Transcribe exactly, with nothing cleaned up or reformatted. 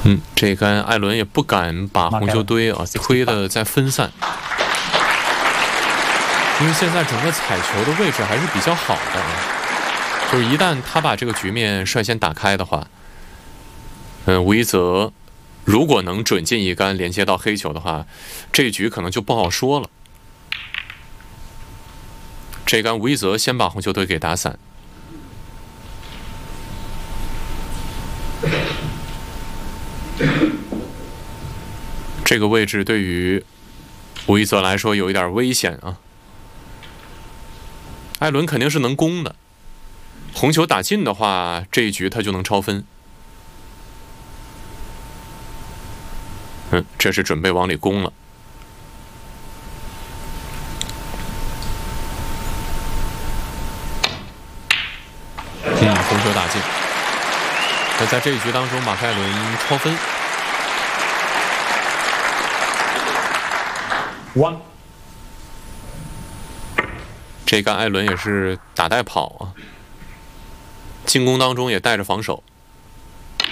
嗯，这一杆艾伦也不敢把红球堆啊推的再分散，因为现在整个彩球的位置还是比较好的啊。就是一旦他把这个局面率先打开的话，嗯，吴一泽如果能准进一杆连接到黑球的话，这一局可能就不好说了。这一杆吴一泽先把红球堆给打散。这个位置对于吴一泽来说有一点危险啊。艾伦肯定是能攻的，红球打进的话，这一局他就能超分。嗯，这是准备往里攻了。嗯，红球打进。那在这一局当中，马克艾伦超分。 One， 这杆艾伦也是打带跑啊，进攻当中也带着防守。